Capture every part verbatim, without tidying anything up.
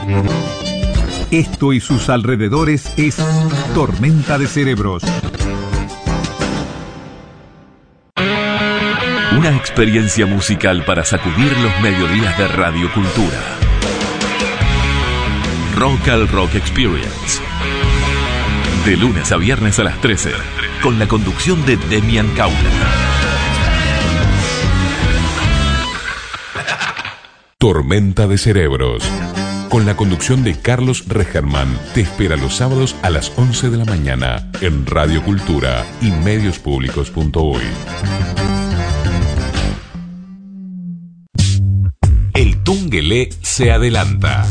Esto y sus alrededores es Tormenta de Cerebros. Una experiencia musical para sacudir los mediodías de Radio Cultura. Rock al Rock Experience. De lunes a viernes a las trece, con la conducción de Demian Caula. Tormenta de Cerebros, con la conducción de Carlos Regerman, te espera los sábados a las once de la mañana en Radio Cultura y medios públicos punto uy. El Tungelé se adelanta.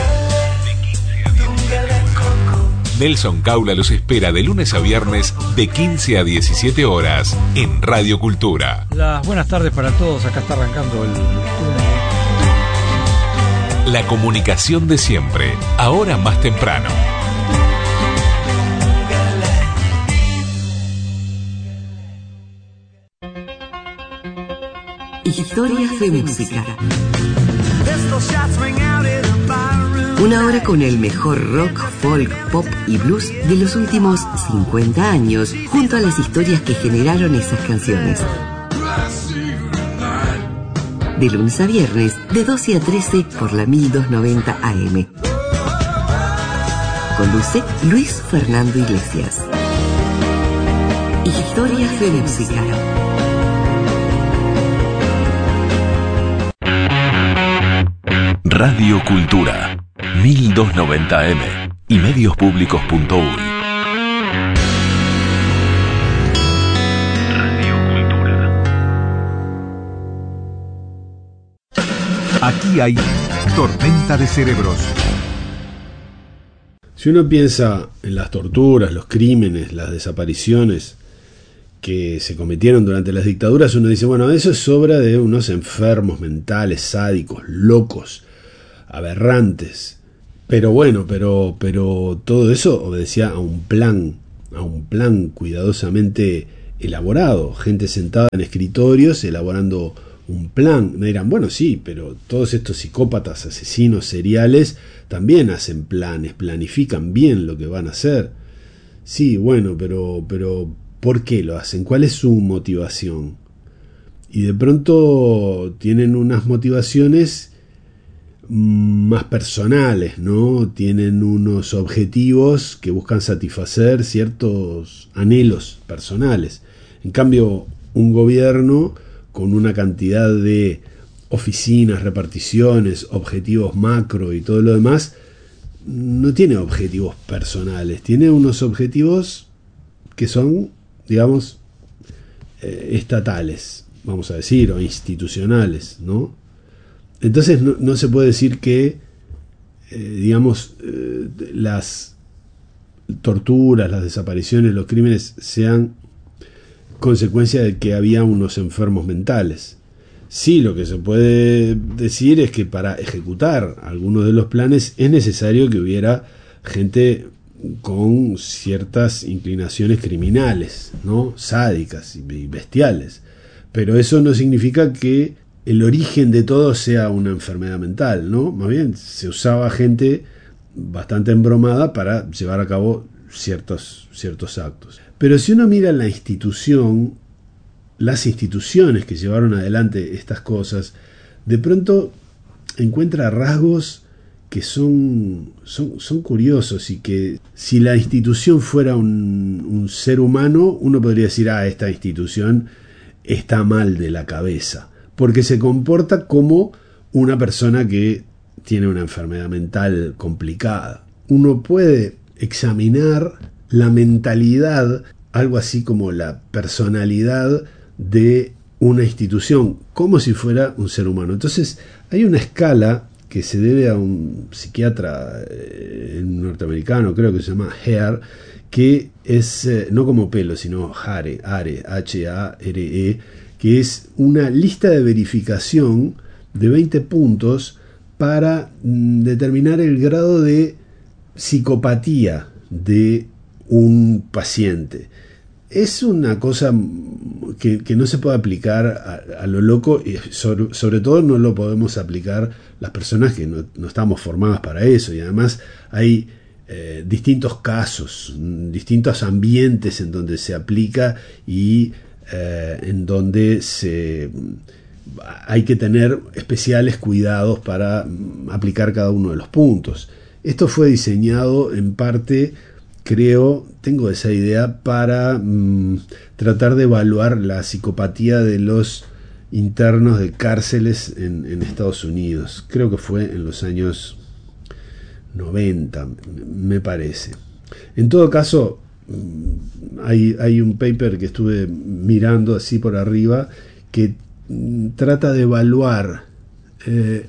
Nelson Caula los espera de lunes a viernes de quince a diecisiete horas en Radio Cultura. Las buenas tardes para todos, acá está arrancando el Tungelé. La comunicación de siempre, ahora más temprano. Historias de música. Una hora con el mejor rock, folk, pop y blues de los últimos cincuenta años, junto a las historias que generaron esas canciones. De lunes a viernes, de doce a trece por la mil doscientos noventa A M. Conduce Luis Fernando Iglesias. Historias de música. Radio Cultura, mil doscientos noventa A M y medios públicos punto uy. Radio Cultura. Aquí hay Tormenta de Cerebros. Si uno piensa en las torturas, los crímenes, las desapariciones que se cometieron durante las dictaduras, uno dice, bueno, eso es obra de unos enfermos mentales, sádicos, locos, aberrantes. Pero bueno, pero, pero todo eso obedecía a un plan, a un plan cuidadosamente elaborado. Gente sentada en escritorios elaborando un plan. Me dirán, bueno, sí, pero todos estos psicópatas, asesinos seriales también hacen planes, planifican bien lo que van a hacer. Sí, bueno, pero, pero ¿por qué lo hacen? ¿Cuál es su motivación? Y de pronto tienen unas motivaciones más personales, ¿no? Tienen unos objetivos que buscan satisfacer ciertos anhelos personales. En cambio, un gobierno con una cantidad de oficinas, reparticiones, objetivos macro y todo lo demás, no tiene objetivos personales, tiene unos objetivos que son, digamos, eh, estatales, vamos a decir, o institucionales, ¿no? Entonces no, no se puede decir que, eh, digamos, eh, las torturas, las desapariciones, los crímenes sean consecuencia de que había unos enfermos mentales. Sí, lo que se puede decir es que para ejecutar algunos de los planes es necesario que hubiera gente con ciertas inclinaciones criminales, ¿no? Sádicas y bestiales. Pero eso no significa que el origen de todo sea una enfermedad mental, ¿no? Más bien, se usaba gente bastante embromada para llevar a cabo ciertos, ciertos actos. Pero si uno mira la institución, las instituciones que llevaron adelante estas cosas, de pronto encuentra rasgos que son, son, son curiosos, y que si la institución fuera un, un ser humano, uno podría decir, ah, esta institución está mal de la cabeza, porque se comporta como una persona que tiene una enfermedad mental complicada. Uno puede examinar la mentalidad, algo así como la personalidad de una institución, como si fuera un ser humano. Entonces hay una escala que se debe a un psiquiatra eh, norteamericano, creo que se llama Hare, que es, eh, no como pelo, sino Hare, Hare, H A R E, que es una lista de verificación de veinte puntos para mm, determinar el grado de psicopatía de un paciente. es una cosa que, que no se puede aplicar a, a lo loco, y sobre, sobre todo no lo podemos aplicar las personas que no, no estamos formadas para eso, y además hay eh, distintos casos, distintos ambientes en donde se aplica y eh, en donde se hay que tener especiales cuidados para aplicar cada uno de los puntos. Esto fue diseñado en parte, creo, tengo esa idea, para mmm, tratar de evaluar la psicopatía de los internos de cárceles en, en Estados Unidos. Creo que fue en los años noventa, me parece. En todo caso, hay, hay un paper que estuve mirando así por arriba que mmm, trata de evaluar eh,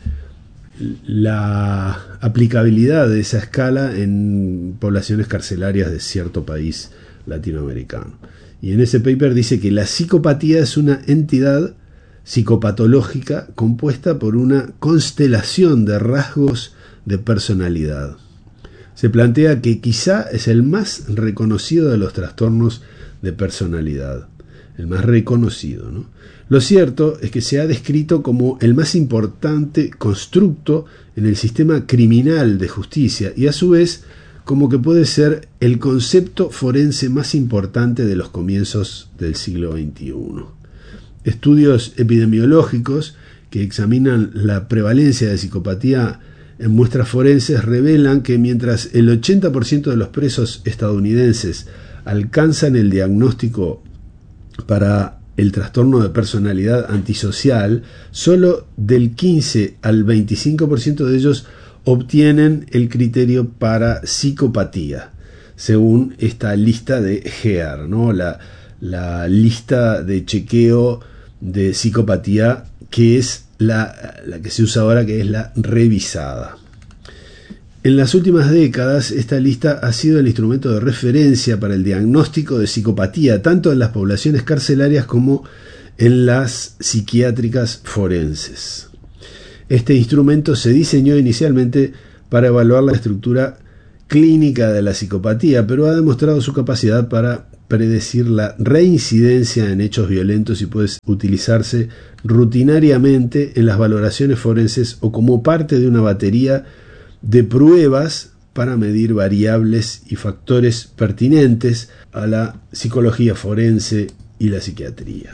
la aplicabilidad de esa escala en poblaciones carcelarias de cierto país latinoamericano. Y en ese paper dice que la psicopatía es una entidad psicopatológica compuesta por una constelación de rasgos de personalidad. Se plantea que quizá es el más reconocido de los trastornos de personalidad, el más reconocido, ¿no? Lo cierto es que se ha descrito como el más importante constructo en el sistema criminal de justicia y a su vez como que puede ser el concepto forense más importante de los comienzos del siglo veintiuno. Estudios epidemiológicos que examinan la prevalencia de psicopatía en muestras forenses revelan que mientras el ochenta por ciento de los presos estadounidenses alcanzan el diagnóstico para el trastorno de personalidad antisocial, solo del quince al veinticinco por ciento de ellos obtienen el criterio para psicopatía, según esta lista de G E A R, ¿no? la, la lista de chequeo de psicopatía, que es la, la que se usa ahora, que es la revisada. En las últimas décadas, esta lista ha sido el instrumento de referencia para el diagnóstico de psicopatía, tanto en las poblaciones carcelarias como en las psiquiátricas forenses. Este instrumento se diseñó inicialmente para evaluar la estructura clínica de la psicopatía, pero ha demostrado su capacidad para predecir la reincidencia en hechos violentos y puede utilizarse rutinariamente en las valoraciones forenses o como parte de una batería de pruebas para medir variables y factores pertinentes a la psicología forense y la psiquiatría.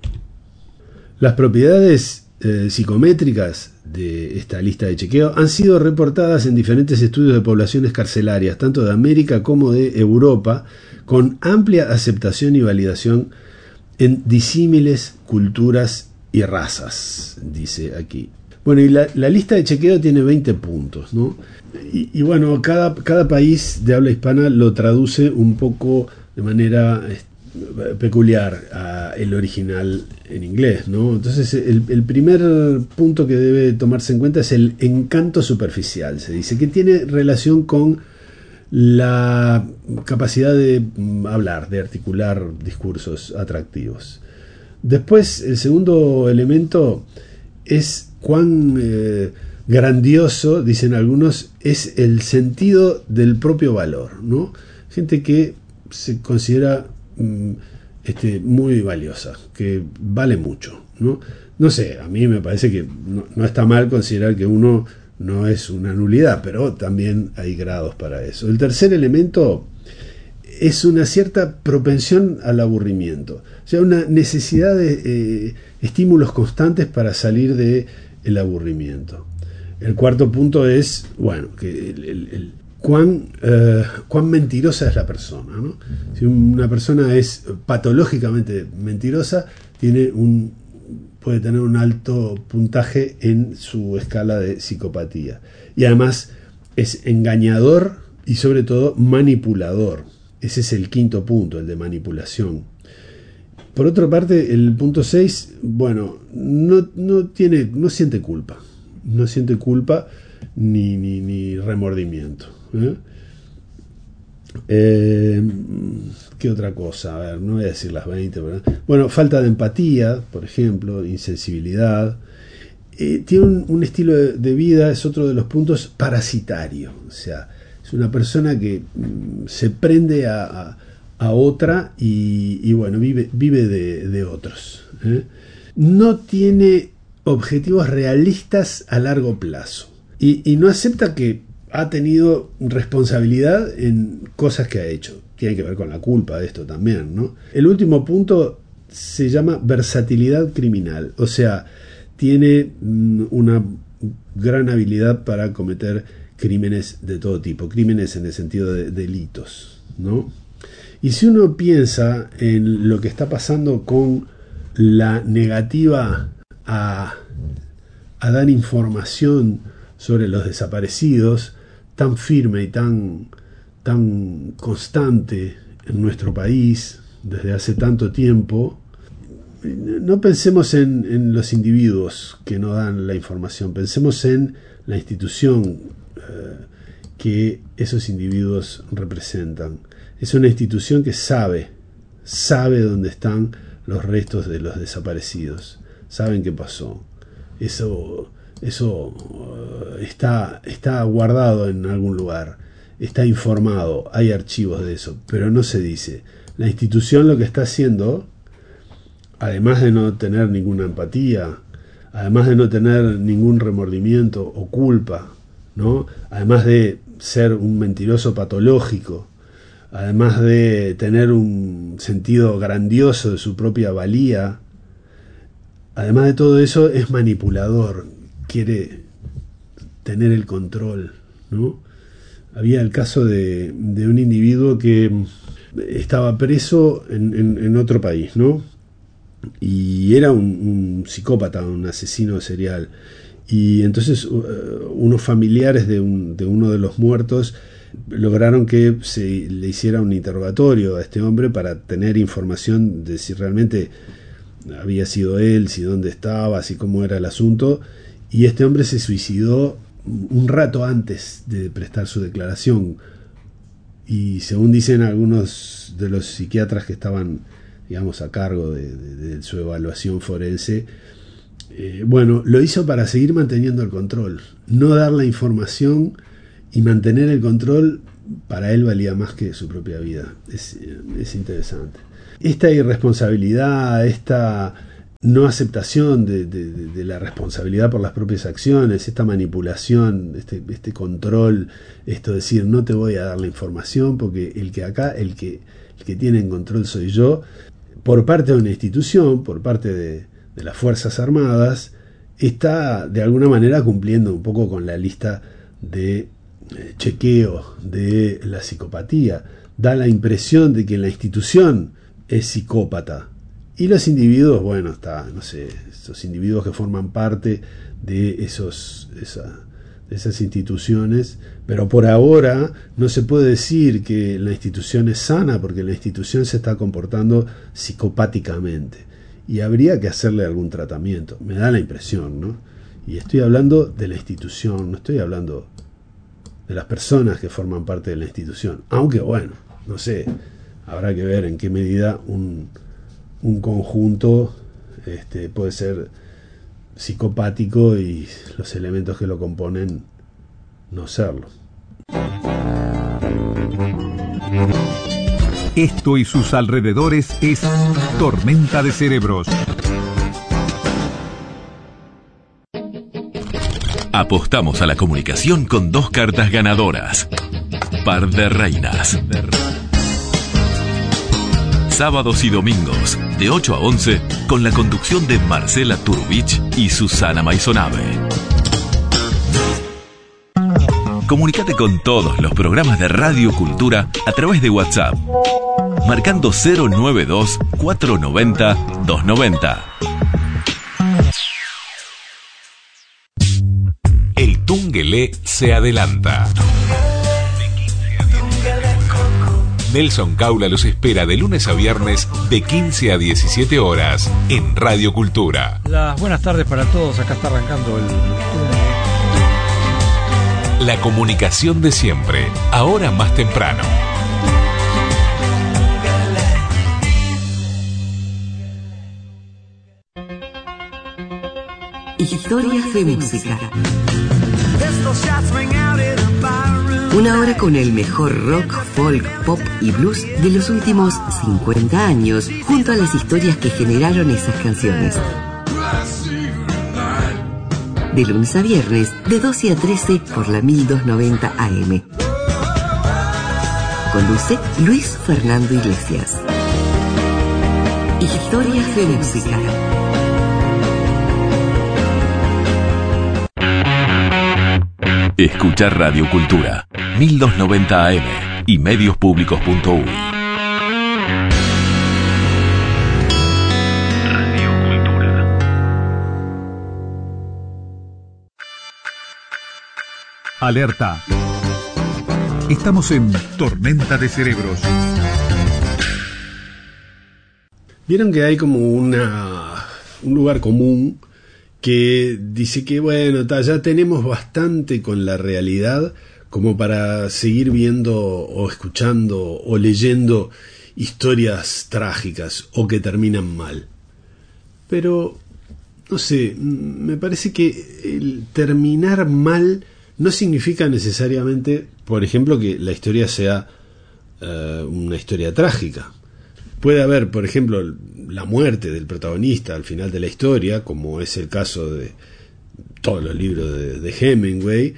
Las propiedades eh, psicométricas de esta lista de chequeo han sido reportadas en diferentes estudios de poblaciones carcelarias, tanto de América como de Europa, con amplia aceptación y validación en disímiles culturas y razas, dice aquí. Bueno, y la, la lista de chequeo tiene veinte puntos, ¿no? Y, y bueno, cada, cada país de habla hispana lo traduce un poco de manera eh, peculiar a el original en inglés, ¿no? Entonces, el, el primer punto que debe tomarse en cuenta es el encanto superficial. Se dice que tiene relación con la capacidad de hablar, de articular discursos atractivos. Después, el segundo elemento es cuán eh, grandioso, dicen algunos, es el sentido del propio valor, ¿no? Gente que se considera mm, este, muy valiosa, que vale mucho, ¿no? No sé, a mí me parece que no, no está mal considerar que uno no es una nulidad, pero también hay grados para eso. El tercer elemento es una cierta propensión al aburrimiento, o sea, una necesidad de eh, estímulos constantes para salir de el aburrimiento. El cuarto punto es, bueno, que el, el, el cuán, eh, cuán mentirosa es la persona, ¿no? Si una persona es patológicamente mentirosa, tiene un, puede tener un alto puntaje en su escala de psicopatía. Y además es engañador y sobre todo manipulador. Ese es el quinto punto, el de manipulación. Por otra parte, el punto seis, bueno, no, no, tiene, no siente culpa. No siente culpa ni, ni, ni remordimiento. ¿eh? Eh, ¿Qué otra cosa? A ver, no voy a decir las veinte. ¿verdad? Bueno, falta de empatía, por ejemplo, insensibilidad. Eh, tiene un, un estilo de, de vida, es otro de los puntos, parasitario. O sea, es una persona que mm, se prende a... a a otra y, y bueno, vive, vive de, de otros. ¿eh? No tiene objetivos realistas a largo plazo y, y no acepta que ha tenido responsabilidad en cosas que ha hecho. Tiene que ver con la culpa de esto también, ¿no? El último punto se llama versatilidad criminal, o sea, tiene una gran habilidad para cometer crímenes de todo tipo, crímenes en el sentido de delitos, ¿no? Y si uno piensa en lo que está pasando con la negativa a, a dar información sobre los desaparecidos, tan firme y tan, tan constante en nuestro país desde hace tanto tiempo, no pensemos en, en los individuos que no dan la información, pensemos en la institución eh, que esos individuos representan. Es una institución que sabe, sabe dónde están los restos de los desaparecidos, saben qué pasó. Eso, eso uh, está, está guardado en algún lugar, está informado, hay archivos de eso, pero no se dice. La institución lo que está haciendo, además de no tener ninguna empatía, además de no tener ningún remordimiento o culpa, ¿no? Además de ser un mentiroso patológico, además de tener un sentido grandioso de su propia valía, además de todo eso es manipulador, quiere tener el control, ¿no? Había el caso de, de un individuo que estaba preso en, en, en otro país, ¿no? Y era un, un psicópata, un asesino serial. Y entonces uh, unos familiares de, un, de uno de los muertos lograron que se le hiciera un interrogatorio a este hombre para tener información de si realmente había sido él, si dónde estaba, si cómo era el asunto. Y este hombre se suicidó un rato antes de prestar su declaración. Y según dicen algunos de los psiquiatras que estaban, digamos, a cargo de, de, de su evaluación forense, eh, bueno, lo hizo para seguir manteniendo el control. No dar la información y mantener el control para él valía más que su propia vida. Es, es interesante. Esta irresponsabilidad, esta no aceptación de, de, de la responsabilidad por las propias acciones, esta manipulación, este, este control, esto de decir no te voy a dar la información porque el que acá, el que, el que tiene en control soy yo, por parte de una institución, por parte de, de las Fuerzas Armadas, está de alguna manera cumpliendo un poco con la lista de eh, chequeo de la psicopatía. Da la impresión de que la institución es psicópata. Y los individuos, bueno, está, no sé, esos individuos que forman parte de esos, esa, de esas instituciones, pero por ahora no se puede decir que la institución es sana, porque la institución se está comportando psicopáticamente. Y habría que hacerle algún tratamiento, me da la impresión, ¿no? Y estoy hablando de la institución, no estoy hablando de las personas que forman parte de la institución. Aunque, bueno, no sé, habrá que ver en qué medida un... un conjunto este, puede ser psicopático y los elementos que lo componen no serlo. Esto y sus alrededores es Tormenta de Cerebros. Apostamos a la comunicación con dos cartas ganadoras. Par de reinas. Sábados y domingos, de ocho a once, con la conducción de Marcela Turbich y Susana Maisonave. Comunicate con todos los programas de Radio Cultura a través de WhatsApp, marcando cero nueve dos, cuatro nueve cero, dos nueve cero. El Tungelé se adelanta. Nelson Caula los espera de lunes a viernes de quince a diecisiete horas en Radio Cultura. Las buenas tardes para todos, acá está arrancando el... La comunicación de siempre, ahora más temprano. Historias de música. Una hora con el mejor rock, folk, pop y blues de los últimos cincuenta años, junto a las historias que generaron esas canciones. De lunes a viernes, de doce a trece por la mil doscientos noventa A M. Conduce Luis Fernando Iglesias. Historias de música. Escuchar Radio Cultura, mil doscientos noventa A M y medios públicos punto uy. Radio Cultura. Alerta. Estamos en Tormenta de Cerebros. Vieron que hay como una un lugar común que dice que bueno, ta, ya tenemos bastante con la realidad como para seguir viendo o escuchando o leyendo historias trágicas o que terminan mal. Pero, no sé, me parece que el terminar mal no significa necesariamente, por ejemplo, que la historia sea uh, una historia trágica. Puede haber, por ejemplo, la muerte del protagonista al final de la historia, como es el caso de todos los libros de, de Hemingway,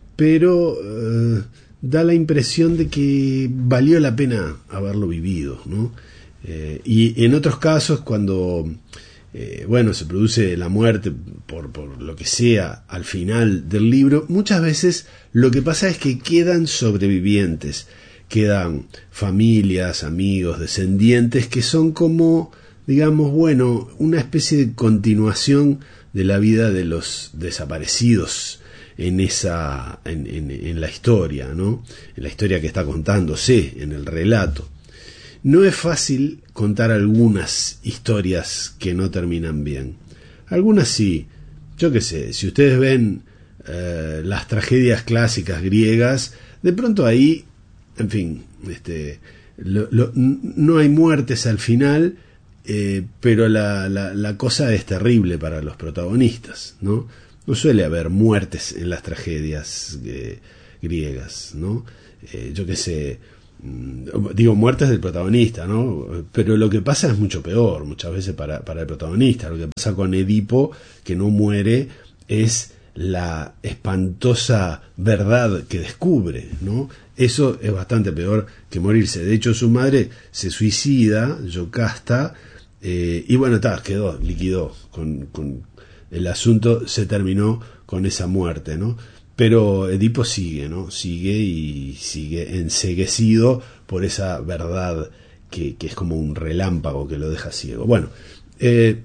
pero uh, da la impresión de que valió la pena haberlo vivido, ¿no? Eh, y en otros casos, cuando eh, bueno, se produce la muerte por, por lo que sea al final del libro, muchas veces lo que pasa es que quedan sobrevivientes. Quedan familias, amigos, descendientes que son como, digamos, bueno, una especie de continuación de la vida de los desaparecidos en esa, en, en, en la historia, ¿no? En la historia que está contándose, en el relato. No es fácil contar algunas historias que no terminan bien. Algunas sí. Yo qué sé, si ustedes ven eh, las tragedias clásicas griegas, de pronto ahí, en fin, este, lo, lo, no hay muertes al final, eh, pero la, la, la cosa es terrible para los protagonistas, ¿no? No suele haber muertes en las tragedias eh, griegas, ¿no? Eh, yo qué sé, digo muertes del protagonista, ¿no? Pero lo que pasa es mucho peor, muchas veces para, para el protagonista. Lo que pasa con Edipo, que no muere, es la espantosa verdad que descubre, ¿no? Eso es bastante peor que morirse. De hecho, su madre se suicida, Yocasta, eh, y bueno, ta, quedó, liquidó. Con, con el asunto se terminó con esa muerte, ¿no? Pero Edipo sigue, ¿no? Sigue y sigue enceguecido por esa verdad que, que es como un relámpago que lo deja ciego. Bueno, eh,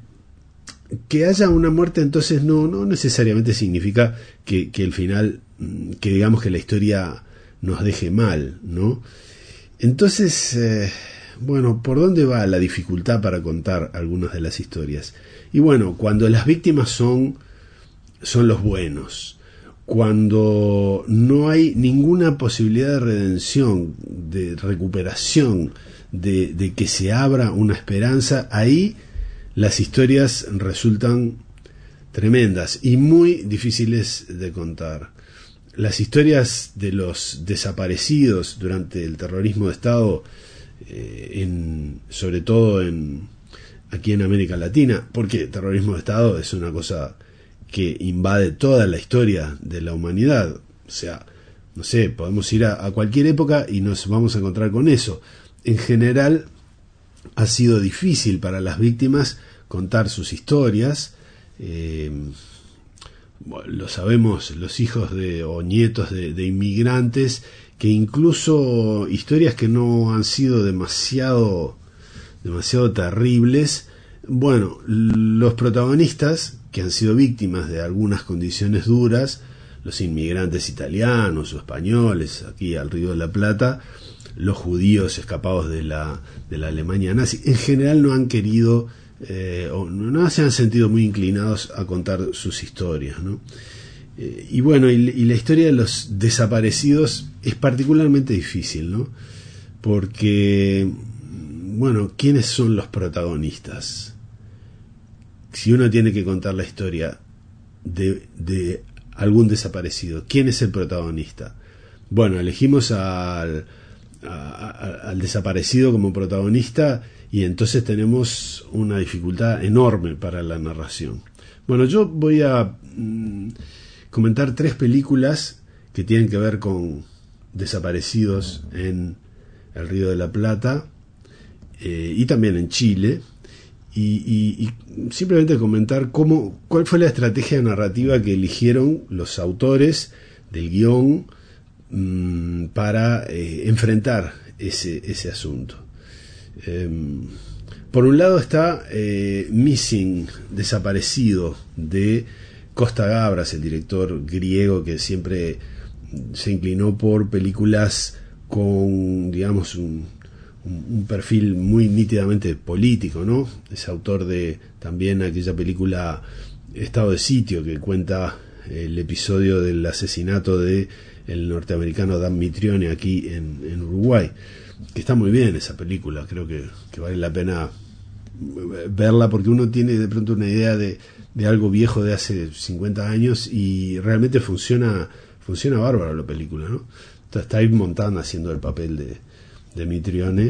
que haya una muerte entonces no, no necesariamente significa que, que el final, que digamos que la historia nos deje mal, ¿no? Entonces, eh, bueno, ¿por dónde va la dificultad para contar algunas de las historias? Y bueno, cuando las víctimas son, son los buenos, cuando no hay ninguna posibilidad de redención, de recuperación, de, de que se abra una esperanza, ahí las historias resultan tremendas y muy difíciles de contar. Las historias de los desaparecidos durante el terrorismo de Estado, eh, en, sobre todo en, aquí en América Latina, porque el terrorismo de Estado es una cosa que invade toda la historia de la humanidad. O sea, no sé, podemos ir a, a cualquier época y nos vamos a encontrar con eso. En general, ha sido difícil para las víctimas contar sus historias. Eh, bueno, lo sabemos los hijos de o nietos de, de inmigrantes, que incluso historias que no han sido demasiado, demasiado terribles, bueno, los protagonistas que han sido víctimas de algunas condiciones duras, los inmigrantes italianos o españoles aquí al Río de la Plata, los judíos escapados de la, de la Alemania nazi, en general no han querido eh, o no se han sentido muy inclinados a contar sus historias, ¿no? Eh, y bueno, y, y la historia de los desaparecidos es particularmente difícil, ¿no? Porque, bueno, ¿quiénes son los protagonistas? Si uno tiene que contar la historia de, de algún desaparecido, ¿quién es el protagonista? bueno, elegimos al, a, a, al desaparecido como protagonista y entonces tenemos una dificultad enorme para la narración. Bueno, yo voy a mm, comentar tres películas que tienen que ver con desaparecidos en el Río de la Plata eh, y también en Chile. Y, y, y simplemente comentar cómo, cuál fue la estrategia narrativa que eligieron los autores del guión mmm, para eh, enfrentar ese, ese asunto. Eh, por un lado está eh, Missing, Desaparecido, de Costa Gabras, el director griego que siempre se inclinó por películas con, digamos, un un perfil muy nítidamente político, ¿no? Es autor de también aquella película Estado de Sitio, que cuenta el episodio del asesinato de el norteamericano Dan Mitrione aquí en, en Uruguay, que está muy bien esa película, creo que, que vale la pena verla porque uno tiene de pronto una idea de, de algo viejo de hace cincuenta años y realmente funciona funciona bárbaro la película, ¿no? Está Yves Montand haciendo el papel de de Mitrione,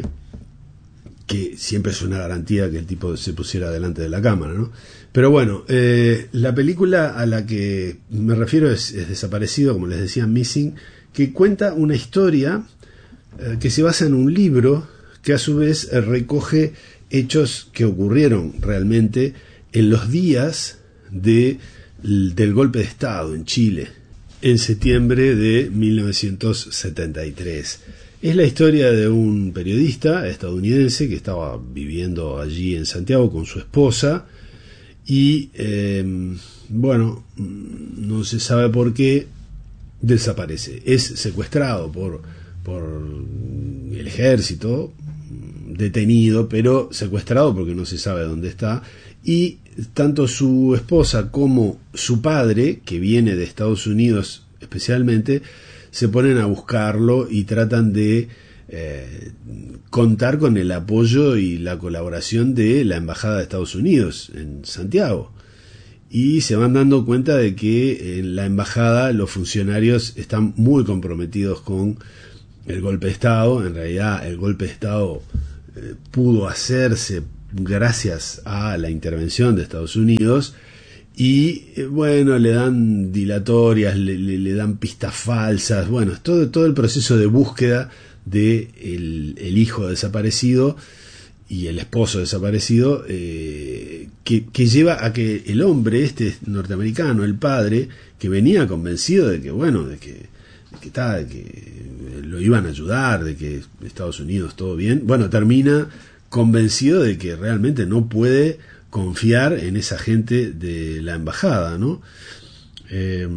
que siempre es una garantía que el tipo se pusiera delante de la cámara, ¿no? Pero bueno, eh, la película a la que me refiero es, es Desaparecido, como les decía, Missing, que cuenta una historia eh, que se basa en un libro que a su vez eh, recoge hechos que ocurrieron realmente en los días de, del golpe de Estado en Chile, en septiembre de mil novecientos setenta y tres. Es la historia de un periodista estadounidense que estaba viviendo allí en Santiago con su esposa y, eh, bueno, no se sabe por qué desaparece. Es secuestrado por, por el ejército, detenido, pero secuestrado porque no se sabe dónde está. Y tanto su esposa como su padre, que viene de Estados Unidos especialmente, se ponen a buscarlo y tratan de eh, contar con el apoyo y la colaboración de la Embajada de Estados Unidos en Santiago. Y se van dando cuenta de que en la Embajada los funcionarios están muy comprometidos con el golpe de Estado. En realidad el golpe de Estado eh, pudo hacerse gracias a la intervención de Estados Unidos. Y bueno, le dan dilatorias, le, le, le dan pistas falsas, bueno, todo, todo el proceso de búsqueda de el, el hijo desaparecido y el esposo desaparecido, eh, que, que lleva a que el hombre, este norteamericano, el padre, que venía convencido de que, bueno, de que, de que, ta, de que lo iban a ayudar, de que Estados Unidos todo bien, bueno, termina convencido de que realmente no puede confiar en esa gente de la embajada, ¿no? Eh,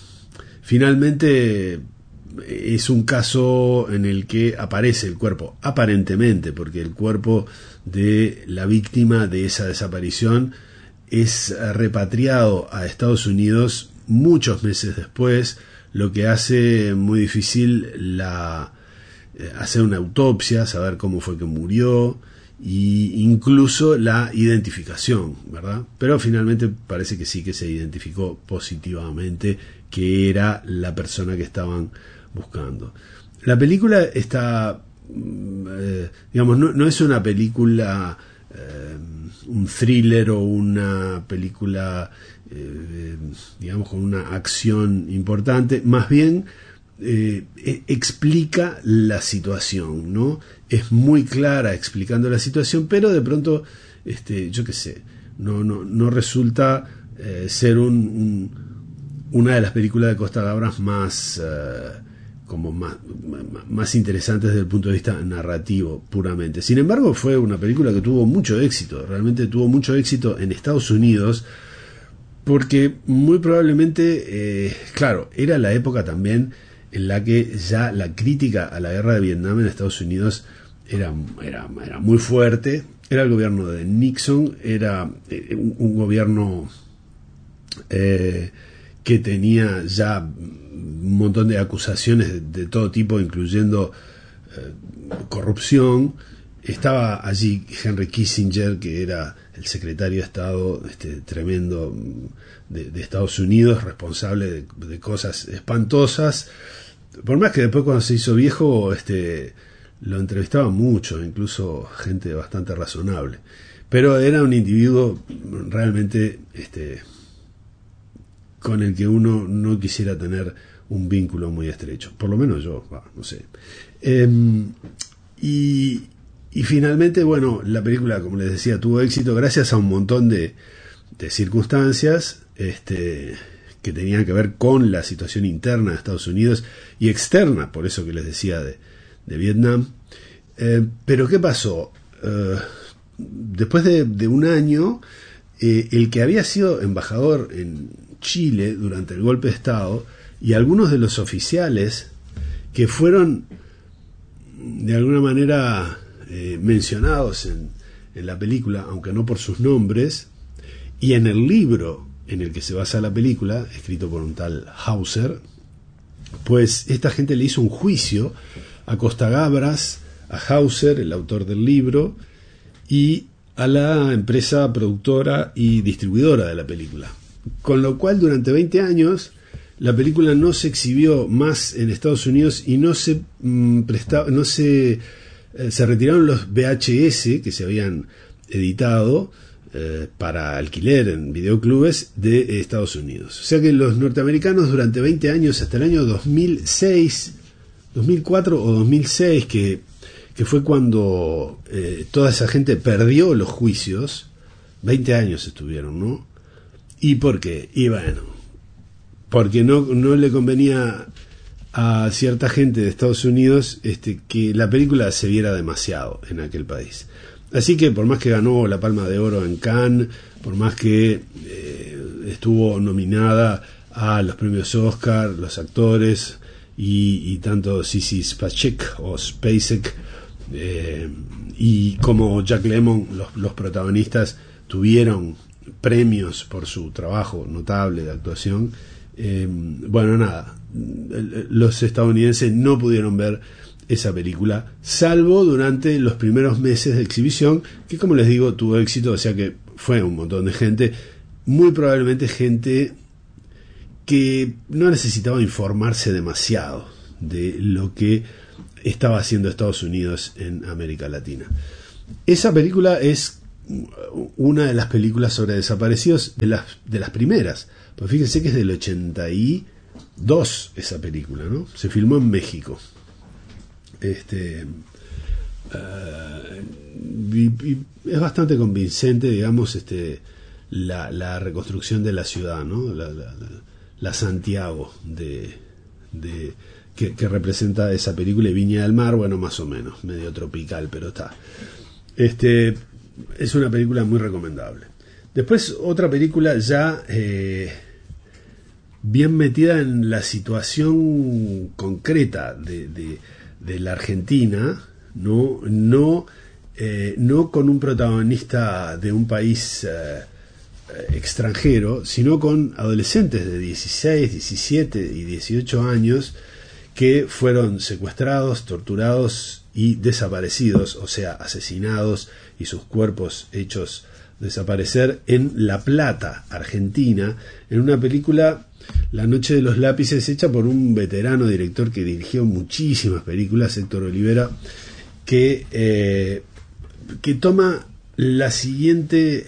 finalmente es un caso en el que aparece el cuerpo, aparentemente, porque el cuerpo de la víctima de esa desaparición es repatriado a Estados Unidos muchos meses después, lo que hace muy difícil la eh, hacer una autopsia, saber cómo fue que murió, y incluso la identificación, ¿verdad? Pero finalmente parece que sí que se identificó positivamente que era la persona que estaban buscando. La película está, eh, digamos, no, no es una película, eh, un thriller o una película, eh, digamos, con una acción importante, más bien eh, explica la situación, ¿no? Es muy clara explicando la situación, pero de pronto, este, yo qué sé, no, no, no resulta eh, ser un, un, una de las películas de Costa Gabras más, eh, como más, más interesantes desde el punto de vista narrativo, puramente. Sin embargo, fue una película que tuvo mucho éxito, realmente tuvo mucho éxito en Estados Unidos, porque muy probablemente, eh, claro, era la época también en la que ya la crítica a la guerra de Vietnam en Estados Unidos Era, era, era muy fuerte. Era el gobierno de Nixon, era eh, un, un gobierno eh, que tenía ya un montón de acusaciones de, de todo tipo, incluyendo eh, corrupción. Estaba allí Henry Kissinger, que era el secretario de Estado este, tremendo de, de Estados Unidos, responsable de, de cosas espantosas. por más que después cuando se hizo viejo, este, lo entrevistaba mucho, incluso gente bastante razonable. Pero era un individuo realmente este, con el que uno no quisiera tener un vínculo muy estrecho. Por lo menos yo, bah, no sé. Eh, y, y finalmente, bueno, la película, como les decía, tuvo éxito gracias a un montón de, de circunstancias este, que tenían que ver con la situación interna de Estados Unidos y externa, por eso que les decía de, de Vietnam. Eh, pero ¿qué pasó? Eh, después de, de un año, eh, el que había sido embajador en Chile durante el golpe de Estado y algunos de los oficiales que fueron de alguna manera eh, mencionados en, en la película, aunque no por sus nombres, y en el libro en el que se basa la película, escrito por un tal Hauser, pues esta gente le hizo un juicio a Costagabras, a Hauser, el autor del libro, y a la empresa productora y distribuidora de la película. Con lo cual, durante veinte años, la película no se exhibió más en Estados Unidos y no se mmm, prestaba, no se, eh, se retiraron los V H S que se habían editado eh, para alquiler en videoclubes de Estados Unidos. O sea que los norteamericanos durante veinte años, hasta el año dos mil seis, dos mil cuatro o dos mil seis, que, que fue cuando eh, toda esa gente perdió los juicios, veinte años estuvieron, ¿no? ¿Y por qué? Y bueno, porque no, no le convenía a cierta gente de Estados Unidos este, que la película se viera demasiado en aquel país. Así que por más que ganó la Palma de Oro en Cannes, por más que eh, estuvo nominada a los premios Oscar, los actores y, y tanto Sissy Spacek o Spacek eh, y como Jack Lemmon, los, los protagonistas tuvieron premios por su trabajo notable de actuación. Eh, bueno, nada, los estadounidenses no pudieron ver esa película, salvo durante los primeros meses de exhibición, que como les digo, tuvo éxito, o sea que fue un montón de gente, muy probablemente gente que no necesitaba informarse demasiado de lo que estaba haciendo Estados Unidos en América Latina. Esa película es una de las películas sobre desaparecidos de las, de las primeras. Pues fíjense que es del ochenta y dos esa película, ¿no? Se filmó en México. Este, uh, y, y es bastante convincente, digamos, este, la, la reconstrucción de la ciudad, ¿no? La, la, la Santiago de, de que, que representa esa película. Y Viña del Mar, bueno, más o menos, medio tropical, pero está. Este, es una película muy recomendable. Después otra película ya eh, bien metida en la situación concreta de, de, de la Argentina, no, no, eh, no con un protagonista de un país eh, extranjero, sino con adolescentes de dieciséis, diecisiete y dieciocho años que fueron secuestrados, torturados y desaparecidos, o sea, asesinados y sus cuerpos hechos desaparecer en La Plata, Argentina, en una película, La Noche de los Lápices, hecha por un veterano director que dirigió muchísimas películas, Héctor Olivera, que, eh, que toma la siguiente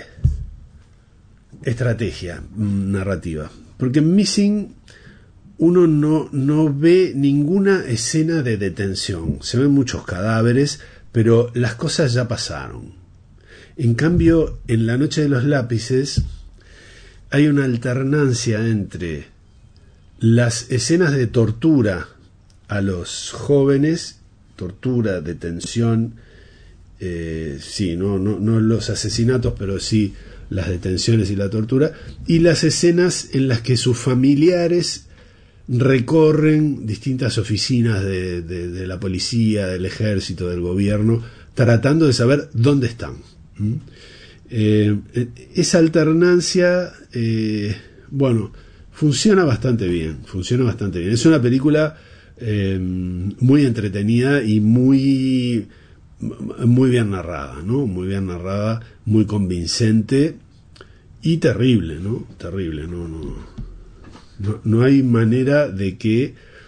estrategia narrativa. Porque en Missing uno no, no ve ninguna escena de detención. Se ven muchos cadáveres, pero las cosas ya pasaron. En cambio, en La Noche de los Lápices hay una alternancia entre las escenas de tortura a los jóvenes, tortura, detención, eh, sí, no, no, no los asesinatos, pero sí las detenciones y la tortura, y las escenas en las que sus familiares recorren distintas oficinas de, de, de la policía, del ejército, del gobierno, tratando de saber dónde están. ¿Mm? Eh, esa alternancia, eh, bueno, funciona bastante bien, funciona bastante bien. Es una película eh, muy entretenida y muy, muy bien narrada, ¿no? Muy bien narrada, muy convincente y terrible, ¿no? Terrible, no, no, no, no hay manera de que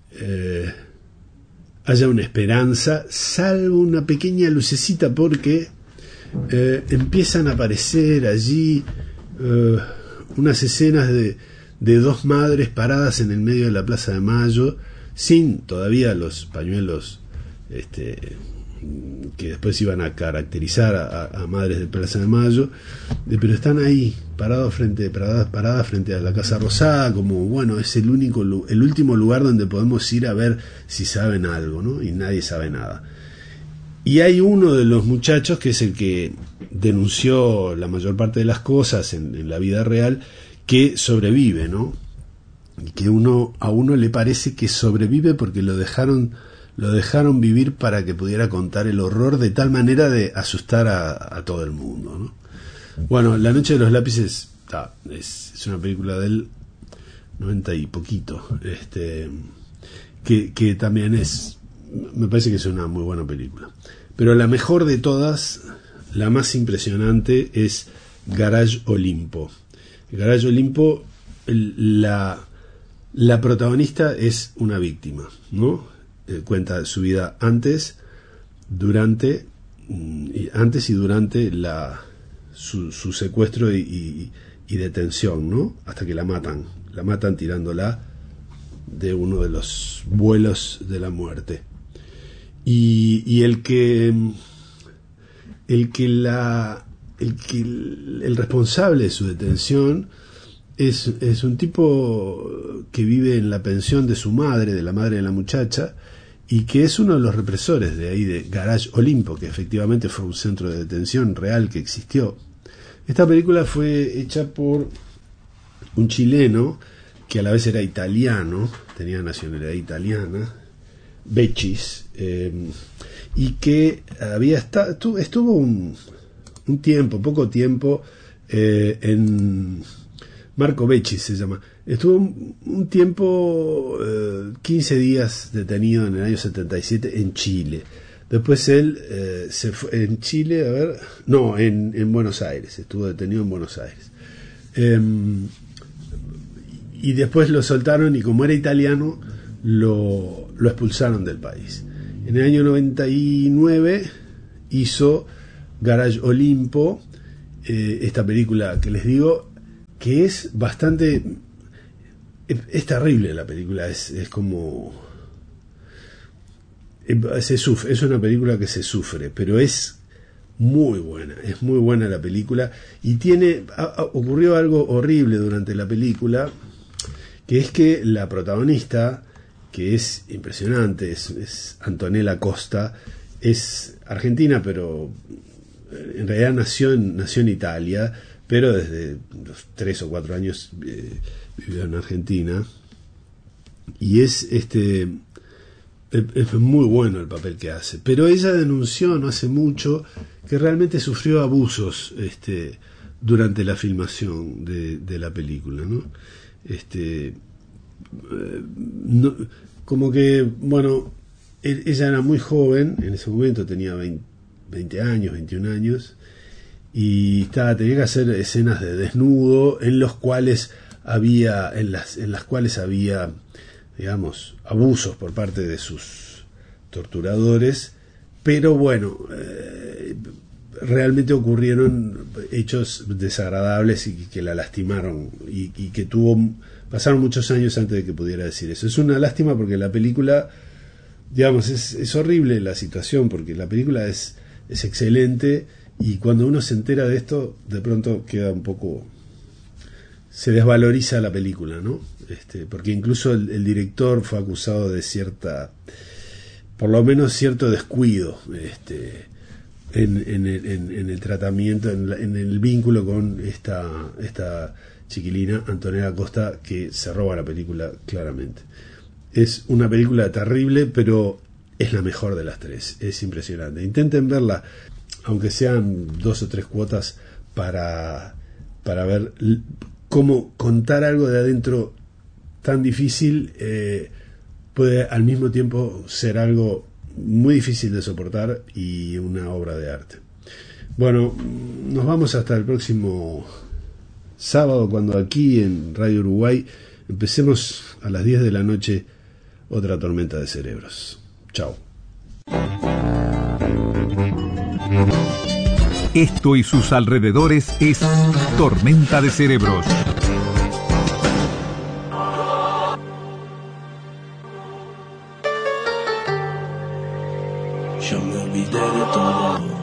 eh, haya una esperanza, salvo una pequeña lucecita, porque eh, empiezan a aparecer allí eh, unas escenas de, de dos madres paradas en el medio de la Plaza de Mayo, sin todavía los pañuelos este, que después iban a caracterizar a, a madres de Plaza de Mayo, eh, pero están ahí parados frente, paradas, paradas frente a la Casa Rosada, como bueno, es el único, el último lugar donde podemos ir a ver si saben algo, ¿no? Y nadie sabe nada. Y hay uno de los muchachos que es el que denunció la mayor parte de las cosas en, en la vida real, que sobrevive, ¿no? Y que uno a uno le parece que sobrevive porque lo dejaron lo dejaron vivir para que pudiera contar el horror de tal manera de asustar a, a todo el mundo, ¿no? Bueno, La Noche de los Lápices ah, es, es una película del noventa y poquito, este, que, que también es, me parece que es una muy buena película. Pero la mejor de todas, la más impresionante, es Garage Olimpo. Garage Olimpo, la, la protagonista es una víctima, ¿no? Eh, cuenta su vida antes, durante, y antes y durante la, su, su secuestro y, y, y detención, ¿no? Hasta que la matan, la matan tirándola de uno de los vuelos de la muerte. Y, y el que el que la el que el, el responsable de su detención es, es un tipo que vive en la pensión de su madre, de la madre de la muchacha, y que es uno de los represores de ahí de Garage Olimpo, que efectivamente fue un centro de detención real que existió. Esta película fue hecha por un chileno que a la vez era italiano, tenía nacionalidad italiana, Bechis, eh, y que había estado, estuvo un, un tiempo, poco tiempo, eh, en Marco Bechis se llama, estuvo un, un tiempo, eh, quince días detenido en el año setenta y siete en Chile. Después él eh, se fue en Chile, a ver, no, en, en Buenos Aires, estuvo detenido en Buenos Aires. Eh, y después lo soltaron y como era italiano, lo, lo expulsaron del país. En el año noventa y nueve hizo Garage Olimpo, eh, esta película que les digo, que es bastante... Es, es terrible la película, es, es como... Se sufre, es una película que se sufre, pero es muy buena, es muy buena la película, y tiene... A, a, ocurrió algo horrible durante la película, que es que la protagonista, que es impresionante, es, es Antonella Costa, es argentina, pero en realidad nació en, nació en Italia, pero desde los tres o cuatro años eh, vivió en Argentina, y es este es muy bueno el papel que hace. Pero ella denunció no hace mucho que realmente sufrió abusos este durante la filmación de, de la película, ¿no? Este eh, no, como que bueno, ella era muy joven en ese momento, tenía veinte años, veintiún años, y estaba, tenía que hacer escenas de desnudo en los cuales había en las en las cuales había, digamos, abusos por parte de sus torturadores, pero bueno, eh, realmente ocurrieron hechos desagradables y que la lastimaron, y, y que tuvo pasaron muchos años antes de que pudiera decir eso. Es una lástima porque la película, digamos, es, es horrible la situación, porque la película es, es excelente, y cuando uno se entera de esto, de pronto queda un poco... se desvaloriza la película, ¿no? Este, porque incluso el, el director fue acusado de cierta... por lo menos cierto descuido este, en, en, en, en el tratamiento, en, la, en el vínculo con esta, esta chiquilina, Antonella Costa, que se roba la película claramente. Es una película terrible, pero es la mejor de las tres. Es impresionante. Intenten verla, aunque sean dos o tres cuotas, para, para ver cómo contar algo de adentro tan difícil eh, puede al mismo tiempo ser algo muy difícil de soportar y una obra de arte. Bueno, nos vamos hasta el próximo sábado, cuando aquí en Radio Uruguay empecemos a las diez de la noche otra tormenta de cerebros. Chao. Esto y sus alrededores es Tormenta de Cerebros. Yo me olvidé de todo.